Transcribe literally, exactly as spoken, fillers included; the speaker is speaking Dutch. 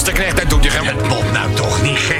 Lasterknecht, dat doet je gewoon. Het moet nou toch niet gek